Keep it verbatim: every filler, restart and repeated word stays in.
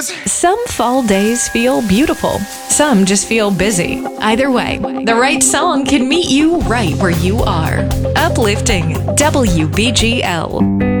Some fall days feel beautiful. Some just feel busy. Either way, the right song can meet you right where you are. Uplifting W B G L.